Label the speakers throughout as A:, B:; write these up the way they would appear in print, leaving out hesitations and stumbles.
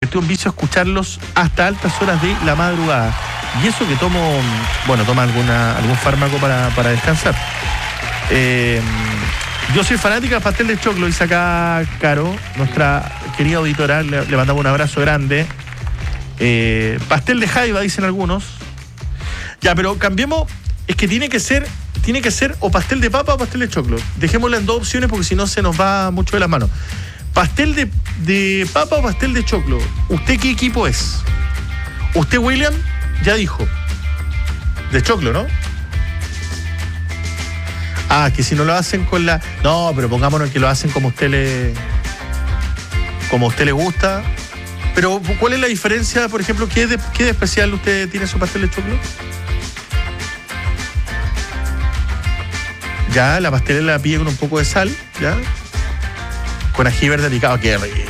A: convirtió en vicio escucharlos hasta altas horas de la madrugada. Y eso que toma algún fármaco para descansar. Yo soy fanática del pastel de choclo, dice acá Caro, nuestra querida auditora, le mandamos un abrazo grande. Pastel de jaiba, dicen algunos. Ya, pero cambiemos, es que tiene que ser o pastel de papa o pastel de choclo. Dejémosla en dos opciones porque si no se nos va mucho de las manos. ¿Pastel de papa o pastel de choclo? ¿Usted qué equipo es? Usted, William, ya dijo. De choclo, ¿no? Ah, que si no lo hacen con la... No, pero pongámonos que lo hacen como a usted le gusta. Pero, ¿cuál es la diferencia, por ejemplo? ¿Qué de especial usted tiene su pastel de choclo? Ya, la pastelera la pide con un poco de sal, ¿ya? Con ají verde picado, qué rico.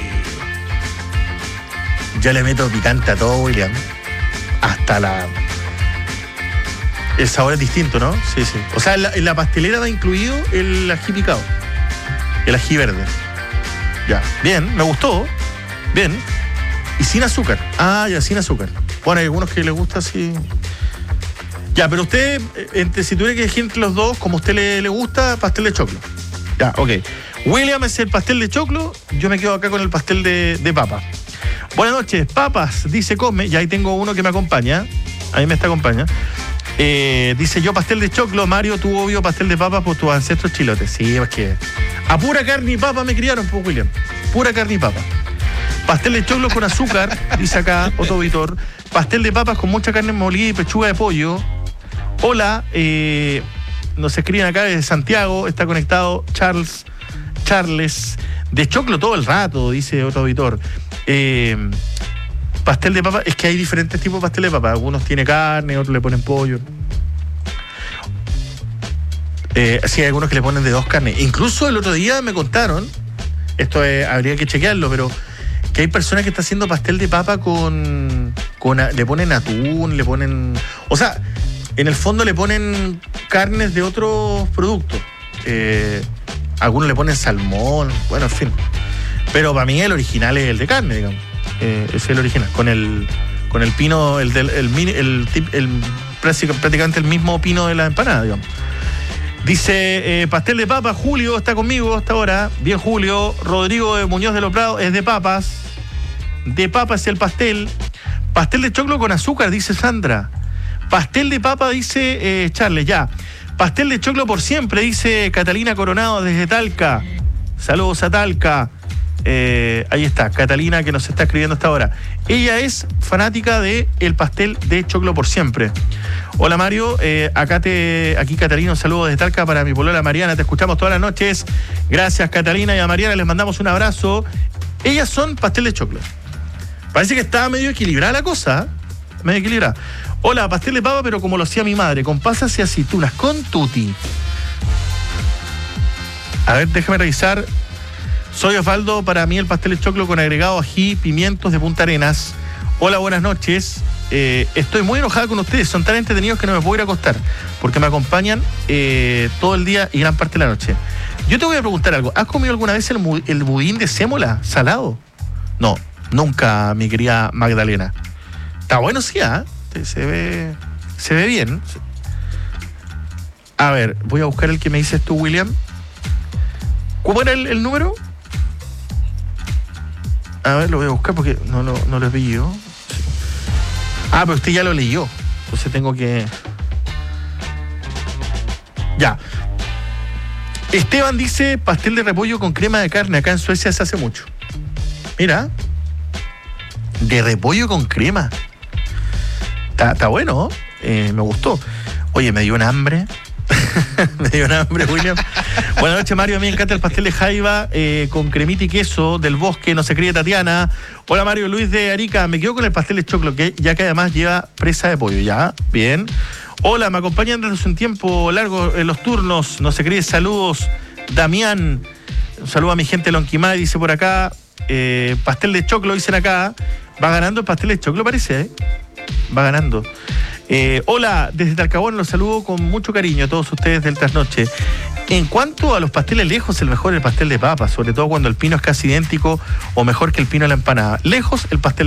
A: Yo le meto picante a todo, William. Hasta el sabor es distinto, ¿no? Sí. O sea, en la pastelera va incluido el ají picado. El ají verde. Ya. Bien, me gustó. Bien. Y sin azúcar. Ah, ya, sin azúcar. Bueno, hay algunos que les gusta así. Ya, pero usted, si tuviera que elegir entre los dos, como a usted le gusta, pastel de choclo. Ya, ok. William es el pastel de choclo, yo me quedo acá con el pastel de papa. Buenas noches, papas, dice Cosme, y ahí tengo uno que me acompaña, ahí me acompaña. Dice yo pastel de choclo, Mario, tú obvio pastel de papa por tus ancestros chilotes. Sí, es que a pura carne y papa me criaron, pues, William. Pura carne y papa. Pastel de choclo con azúcar, dice acá otro auditor. Pastel de papas con mucha carne molida y pechuga de pollo. Hola, nos escriben acá desde Santiago, está conectado Charles, de choclo todo el rato, dice otro auditor. Pastel de papa, es que hay diferentes tipos de pastel de papa, algunos tiene carne, otros le ponen pollo. Sí, hay algunos que le ponen de dos carnes. Incluso el otro día me contaron, esto habría que chequearlo, pero que hay personas que están haciendo pastel de papa le ponen atún, le ponen... O sea, en el fondo le ponen carnes de otros productos. Algunos le ponen salmón, bueno, en fin. Pero para mí el original es el de carne, digamos. Es el original. Con el pino, prácticamente el mismo pino de la empanada, digamos. Dice, pastel de papa, Julio está conmigo hasta ahora. Bien, Julio. Rodrigo de Muñoz de los Prados es de papas. De papas es el pastel. Pastel de choclo con azúcar, dice Sandra. Pastel de papa, dice Charles, ya. Pastel de choclo por siempre, dice Catalina Coronado desde Talca. Saludos a Talca. Ahí está, Catalina que nos está escribiendo hasta ahora. Ella es fanática del pastel de choclo por siempre. Hola Mario, aquí Catalina, un saludo desde Talca para mi polola Mariana, te escuchamos todas las noches. Gracias Catalina, y a Mariana les mandamos un abrazo. Ellas son pastel de choclo. Parece que está medio equilibrada la cosa, medio equilibrada. Hola, pastel de papa, pero como lo hacía mi madre, con pasas y aceitunas, con tutti. A ver, déjame revisar. Soy Osvaldo, para mí el pastel de choclo con agregado ají, pimientos de Punta Arenas. Hola, buenas noches. Estoy muy enojada con ustedes, son tan entretenidos que no me puedo ir a acostar, porque me acompañan todo el día y gran parte de la noche. Yo te voy a preguntar algo. ¿Has comido alguna vez el budín de sémola salado? No, nunca, mi querida Magdalena. Está bueno, sí, ¿eh? Se ve bien. A ver, voy a buscar el que me dices tú, William. ¿Cómo era el número? A ver, lo voy a buscar porque no lo vi yo. Ah, pero usted ya lo leyó. Entonces tengo que... Ya. Esteban dice pastel de repollo con crema de carne. Acá en Suecia se hace mucho. Mira. De repollo con crema. Está bueno, me gustó. Oye, me dio un hambre. William. Buenas noches, Mario. A mí me encanta el pastel de jaiba con cremita y queso del Bosque. No se cree Tatiana. Hola, Mario. Luis de Arica. Me quedo con el pastel de choclo, ya que además lleva presa de pollo. Ya, bien. Hola, me acompañan desde un tiempo largo en los turnos. No se cree. Saludos, Damián. Un saludo a mi gente de Lonquimay, dice por acá. Pastel de choclo, dicen acá. Va ganando el pastel de choclo, parece, ¿eh? Va ganando. Hola, desde Talcahuano los saludo con mucho cariño a todos ustedes del Trasnoche. En cuanto a los pasteles lejos, el mejor es el pastel de papa, sobre todo cuando el pino es casi idéntico o mejor que el pino de la empanada. Lejos, el pastel